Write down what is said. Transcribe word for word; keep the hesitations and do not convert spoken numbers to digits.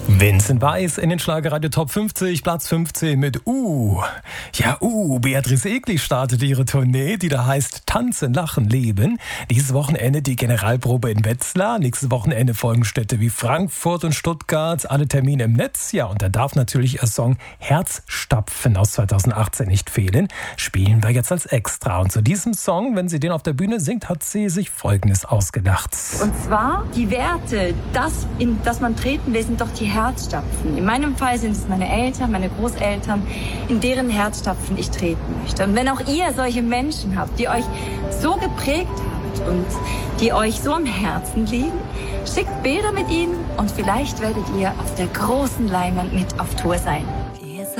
Vincent Weiss in den Schlagerradio Top fünfzig, Platz fünfzehn mit Uh. Ja, Uh, Beatrice Egli startet ihre Tournee, die da heißt Tanzen, Lachen, Leben. Dieses Wochenende die Generalprobe in Wetzlar. Nächstes Wochenende folgen Städte wie Frankfurt und Stuttgart. Alle Termine im Netz. Ja, und da darf natürlich ihr Song Herzstapfen aus zweitausendachtzehn nicht fehlen. Spielen wir jetzt als Extra. Und zu diesem Song, wenn sie den auf der Bühne singt, hat sie sich Folgendes ausgedacht. Und zwar die Werte, das, in das man treten will, sind doch die Herzstapfen. In meinem Fall sind es meine Eltern, meine Großeltern, in deren Herzstapfen ich treten möchte. Und wenn auch ihr solche Menschen habt, die euch so geprägt habt und die euch so am Herzen liegen, schickt Bilder mit ihnen und vielleicht werdet ihr auf der großen Leinwand mit auf Tour sein.